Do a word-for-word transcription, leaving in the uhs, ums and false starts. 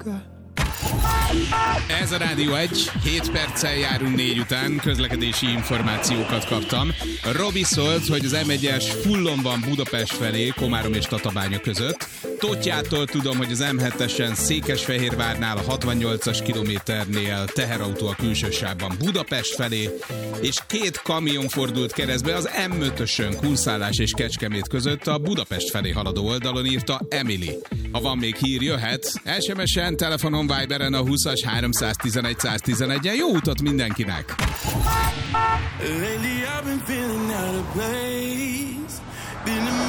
Ez a Rádió egy, hét perccel járunk négy után, közlekedési információkat kaptam. Robi szólt, hogy az em egyes fullon van Budapest felé, Komárom és Tatabánya között. Tótjától tudom, hogy az em hetesen Székesfehérvárnál a hatvannyolcas kilométernél teherautó a külső sávban Budapest felé, és két kamion fordult keresztbe az em ötösön Kunszálás és Kecskemét között a Budapest felé haladó oldalon, írta Emily. Ha van még hír, jöhet. es em es-en, telefonon, Viberen a húszas háromszáztizenegy száztizenegyen. Jó utat mindenkinek! Lately I've been feeling out of place. Been a